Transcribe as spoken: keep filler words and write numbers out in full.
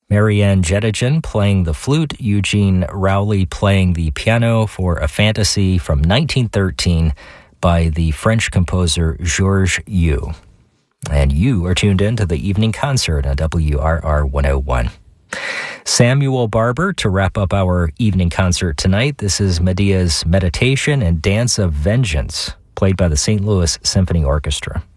Marianne Jedjian playing the flute, Eugene Rowley playing the piano for a fantasy from nineteen thirteen by the French composer Georges Yu. And you are tuned in to the evening concert on W R R one oh one. Samuel Barber to wrap up our evening concert tonight. This is Medea's Meditation and Dance of Vengeance, played by the Saint Louis Symphony Orchestra.